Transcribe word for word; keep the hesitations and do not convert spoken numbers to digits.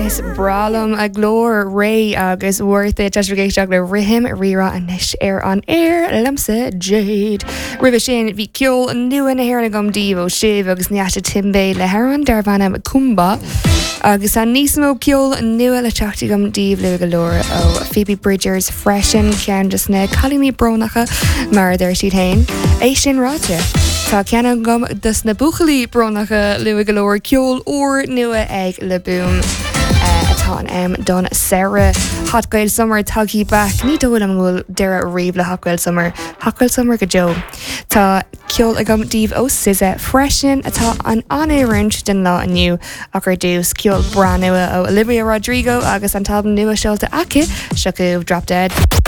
Is bralam a glór ré agus worth it agéisteach le rihim rira a niis ar an air lemsa Jade. Rih sin bhí ceol nua na hhéir na gom díomh ó sibh agus neasta timbé le heran darbanna cumba agus an níos mó ceol nua le teachtaí gom díomh le go leor ó Phoebe Bridgers freisin cean just na chalíní bronacha mar d siad hain é sin ráte. Tá ceanna gom dus na buchalí bronacha lu go leor ceol ó nua ag le boom. Atá an am don Sarah Hotgail Summer tuggy back ní dóil am bhfuil deire riomh le Hotgail Summer Hotgail Summer go Joe Tá ceol a gom díomh ó Siza freisin atá an anéirint den lá aniu a gur dús ceol bra nua ó Olivia Rodrigo agus an talbam nua seolta aici seo go Drop Dead.